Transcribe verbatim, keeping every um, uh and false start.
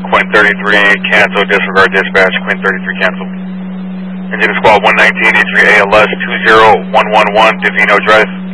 Quinn thirty-three, cancel, disregard dispatch, Quinn thirty-three, cancel. Engine Squad one nineteen, entry A L S two zero one one one, Divino Drive.